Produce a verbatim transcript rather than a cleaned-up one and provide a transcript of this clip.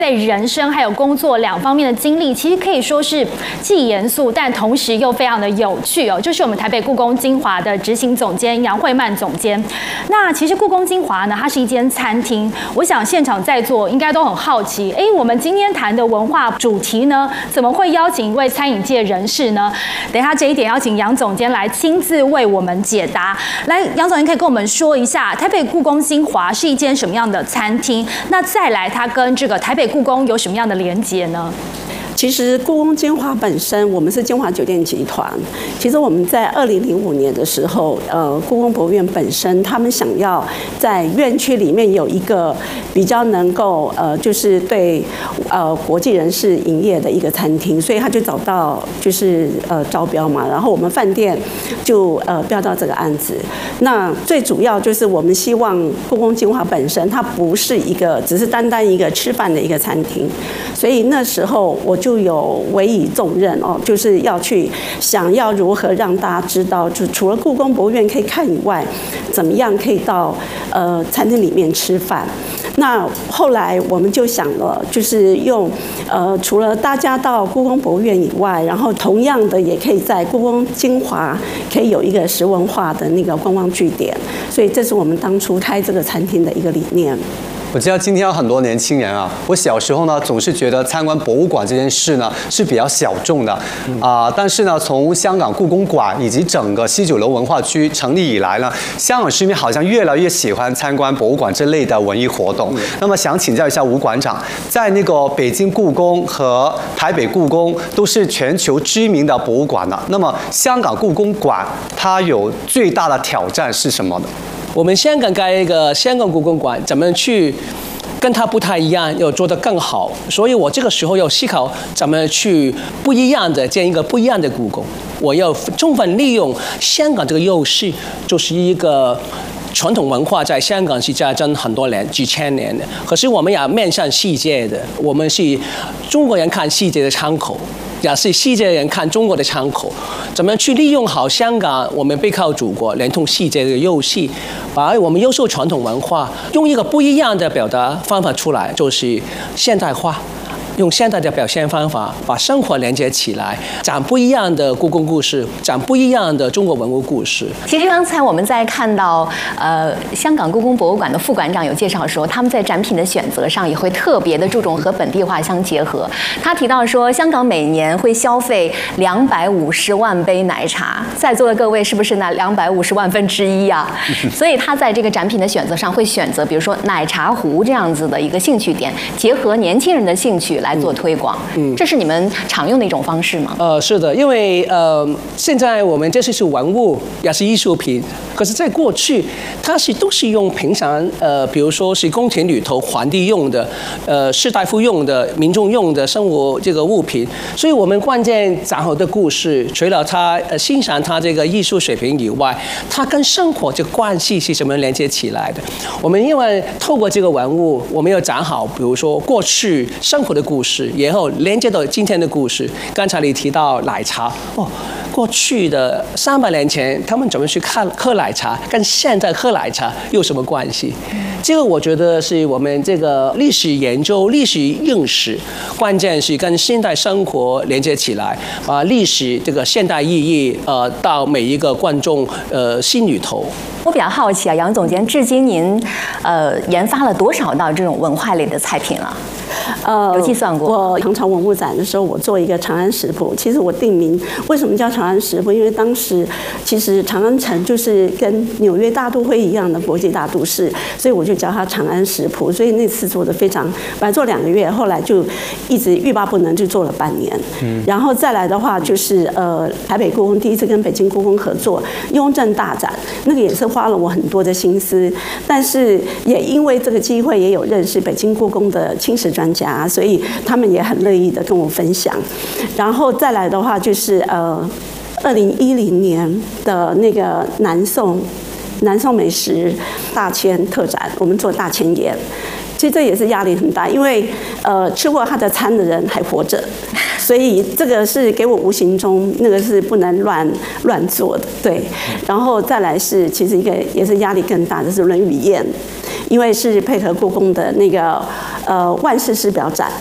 在人生还有工作两方面的经历，其实可以说是既严肃，但同时又非常的有趣哦。就是我们台北故宫精华的执行总监杨惠曼总监。那其实故宫精华呢，它是一间餐厅。我想现场在座应该都很好奇，哎，我们今天谈的文化主题呢，怎么会邀请一位餐饮界人士呢？等一下这一点要请杨总监来亲自为我们解答。来，杨总监可以跟我们说一下，台北故宫精华是一间什么样的餐厅？那再来，它跟这个台北故宫有什么样的连结呢？ 其实故宫精华本身，我们是精华酒店集团。其实我们在二零零五年的时候，呃，故宫博物院本身他们想要在院区里面有一个比较能够呃，就是对呃国际人士营业的一个餐厅，所以他就找到就是呃招标嘛，然后我们饭店就呃标到这个案子。那最主要就是我们希望故宫精华本身它不是一个只是单单一个吃饭的一个餐厅，所以那时候我就有委以重任哦，就是要去想要如何让大家知道，就除了故宫博物院可以看以外，怎么样可以到呃餐厅里面吃饭。那后来我们就想了，就是用呃除了大家到故宫博物院以外，然后同样的也可以在故宫精华可以有一个食文化的那个观光据点，所以这是我们当初开这个餐厅的一个理念。 我知道今天有很多年轻人啊，我小时候呢总是觉得参观博物馆这件事呢是比较小众的啊、呃，但是呢从香港故宫馆以及整个西九龙文化区成立以来呢，香港市民好像越来越喜欢参观博物馆这类的文艺活动。那么想请教一下吴馆长，在那个北京故宫和台北故宫都是全球知名的博物馆了，那么香港故宫馆它有最大的挑战是什么呢？ 我们香港盖一个香港故宫馆，怎么去跟它不太一样，要做得更好？所以我这个时候要思考怎么去不一样的建一个不一样的故宫。我要充分利用香港这个优势，就是一个传统文化在香港是扎根很多年、几千年的，可是我们也面向世界的，我们是中国人看世界的窗口。也是世界人看中国的窗口，怎么去利用好香港我们背靠祖国、连通世界的优势，把我们优秀传统文化用一个不一样的表达方法出来，就是现代化。用现代的表现方法把生活连接起来，讲不一样的故宫故事，讲不一样的中国文物故事。 其实刚才我们在看到呃香港故宫博物馆的副馆长有介绍说，他们在展品的选择上也会特别的注重和本地化相结合。他提到说，香港每年会消费两百五十万杯奶茶，在座的各位是不是那两百五十万分之一啊？所以他在这个展品的选择上会选择，比如说奶茶壶这样子的一个兴趣点，结合年轻人的兴趣来做推广。嗯，这是你们常用的一种方式吗？ 呃，是的，因为呃，现在我们这些是文物，也是艺术品，可是，在过去，它是都是用平常呃，比如说是宫廷里头皇帝用的，呃，士大夫用的，民众用的生活这个物品，所以我们关键讲好的故事，除了他呃欣赏他这个艺术水平以外，它跟生活这个关系是什么连接起来的？我们因为透过这个文物，我们要讲好，比如说过去生活的故事，然后连接到今天的故事。刚才你提到奶茶，哦，过去的三百年前他们怎么去看喝奶茶，跟现在喝奶茶有什么关系？这个我觉得是我们这个历史研究、历史认识，关键是跟现代生活连接起来，把历史这个现代意义呃到每一个观众呃心里头。 我比较好奇啊，杨总监，至今您呃研发了多少道这种文化类的菜品了？ 呃， 有计算过。 我唐朝文物展的时候，我做一个长安食谱。其实我定名为什么叫长安食谱？因为当时其实长安城就是跟纽约大都会一样的国际大都市，所以我就叫它长安食谱。所以那次做的非常，本来做两个月，后来就一直欲罢不能，就做了半年。嗯，然后再来的话就是呃，台北故宫第一次跟北京故宫合作雍正大展，那个也是花了我很多的心思，但是也因为这个机会，也有认识北京故宫的清史专家，所以他们也很乐意的跟我分享。然后再来的话就是呃，二零一零年的那个南宋南宋美食大千特展，我们做大千宴。其实这也是压力很大，因为呃吃过他的餐的人还活着，所以这个是给我无形中那个是不能乱乱做的，对。然后再来是其实一个也是压力更大的是论语宴， 因为是配合故宫的那个呃万世师表展，